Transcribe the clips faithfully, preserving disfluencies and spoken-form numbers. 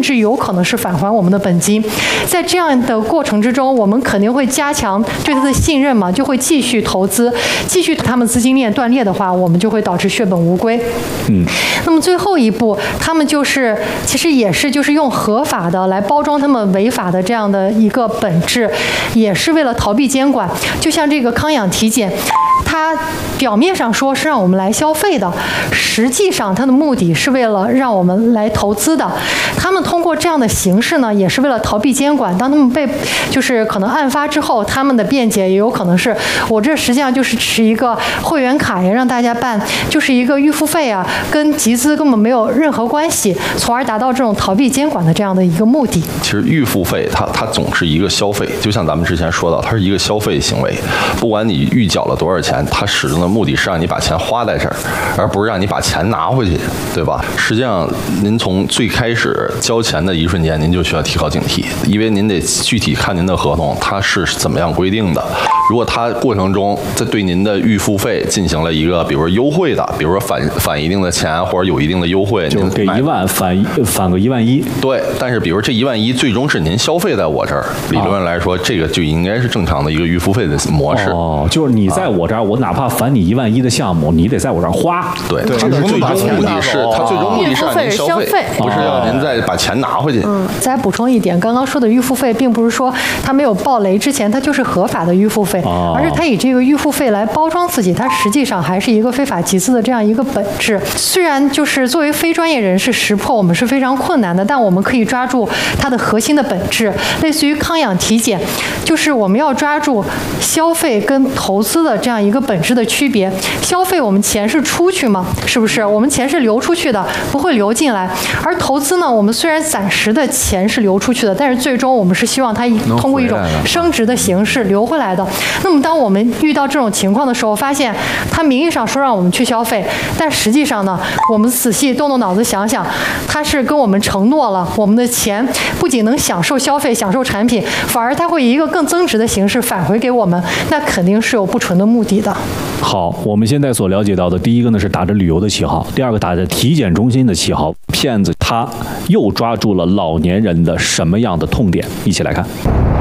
至有可能是返还我们的本金。在这样的过程之中，我们肯定会加强对他的信任嘛，就会继续投资，继续他们资金链断裂的话，我们就会导致血本无归。嗯，那么最后一步，他们就是其实也是就是用合法的来包装他们违法的这样的一个本质，也是为了逃避监管。就像这个康养体检，它表面上说是让我们来消费的，实际上它的目的是为了让我们来投资的。他们通过这样的形式呢，也是为了逃避监管。当他们被就是可能案发之后，他们的辩解也有可能是我这实际上就是持一个会员卡呀，让大家办，就是一个预付费啊，跟集资根本没有任何关系，从而达到这种逃避监管的这样的一个目的。 其实预付费它它总是一个消费，就像咱们之前说到，它是一个消费行为，不管你预缴了多少钱，它始终的目的是让你把钱花在这儿，而不是让你把钱拿回去，对吧？实际上，您从最开始交钱的一瞬间，您就需要提高警惕，因为您得具体看您的合同，它是怎么样规定的。如果它过程中在对您的预付费进行了一个，比如说优惠的，比如说返返一定的钱或者有一定的优惠， 就给一万返返个一万一。 对，但是比如这一万一最终是您消费在我这儿，理论上来说，这个就应该是正常的一个预付费的模式。 哦，就是你在我这儿，我哪怕返你一万一的项目，你得在我这儿花。 对，它的最终目的是，它最终目的是让您消费，不是让您再把钱拿回去。 嗯，再补充一点，刚刚说的预付费，并不是说它没有爆雷之前，它就是合法的预付费， 哦、 而是它以这个预付费来包装自己，它实际上还是一个非法集资的这样一个本质。虽然就是作为非专业人士识破我们是非常困难的，但我们可以抓住它的核心的本质，类似于康养体检，就是我们要抓住消费跟投资的这样一个本质的区别。消费我们钱是出去嘛，是不是？我们钱是流出去的，不会流进来。而投资呢，我们虽然暂时的钱是流出去的，但是最终我们是希望它通过一种升值的形式流回来的。那么当我们遇到这种情况的时候，发现它名义上说让我们去消费，但实际上呢，我们仔细动动脑子想想，它是跟我们承诺了我们的钱不仅能享受消费、享受产品，反而它会以一个更增值的形式返回给我们，那肯定是有不纯的目的的。 好，我们现在所了解到的，第一个呢是打着旅游的旗号，第二个打着体检中心的旗号，骗子他又抓住了老年人的什么样的痛点？一起来看。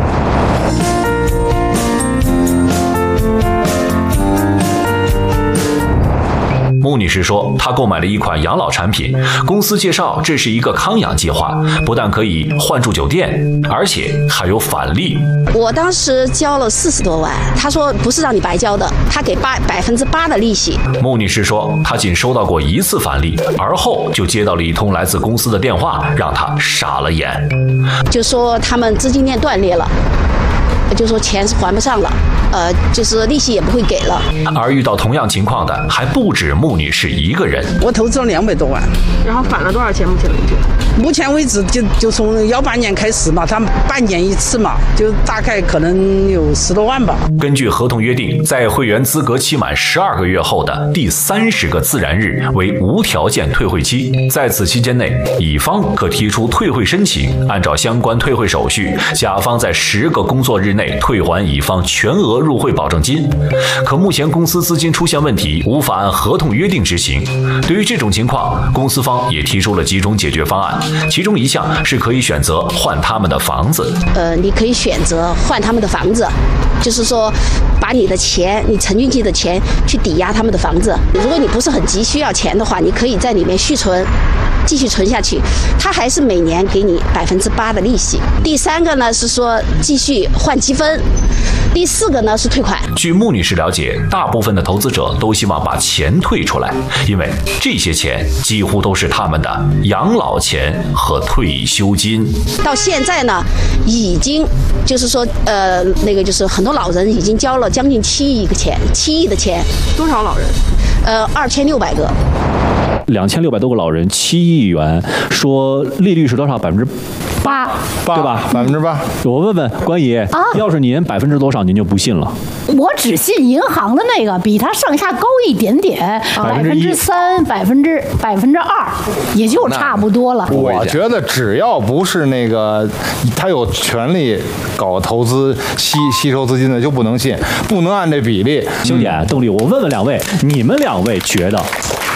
穆女士说，她购买了一款养老产品，公司介绍这是一个康养计划，不但可以换住酒店，而且还有返利。 我当时交了四十多万，他说不是让你白交的，他给八百分之八的利息。 穆女士说，她仅收到过一次返利，而后就接到了一通来自公司的电话，让她傻了眼。 就说他们资金链断裂了。就说钱是还不上了，呃，就是利息也不会给了。 而遇到同样情况的还不止穆女士一个人。 我投资了两百多万， 然后返了多少钱？目前为止？ 目前为止就就从幺八年开始嘛，他半年一次嘛，就大概可能有十多万吧。 根据合同约定，在会员资格期满十二个月后的第三十个自然日为无条件退会期，在此期间内，乙方可提出退会申请，按照相关退会手续，甲方在十个工作日内退还乙方全额入会保证金。可目前公司资金出现问题，无法按合同约定执行。对于这种情况，公司方也提出了几种解决方案，其中一项是可以选择换他们的房子。 呃，你可以选择换他们的房子，就是说把你的钱，你陈俊基的钱去抵押他们的房子。如果你不是很急需要钱的话，你可以在里面续存。继续存下去，他还是每年给你百分之八的利息。第三个呢是说继续换积分，第四个呢是退款。 据穆女士了解，大部分的投资者都希望把钱退出来，因为这些钱几乎都是他们的养老钱和退休金。 到现在呢，已经就是说呃那个就是很多老人已经交了将近七亿个钱，七亿的钱。 多少老人？ 呃，二千六百个。 两千六百多个老人，七亿元，说利率是多少？百分之八， 对吧？ 百分之八。 我问问关姨，啊，要是您百分之多少，您就不信了？ 我只信银行的那个，比它上下高一点点，百分之三、百分之百分之二，也就差不多了。 我觉得只要不是那个他有权利搞投资吸吸收资金的，就不能信，不能按这比例。 兄姐，邓丽，我问问两位，你们两位觉得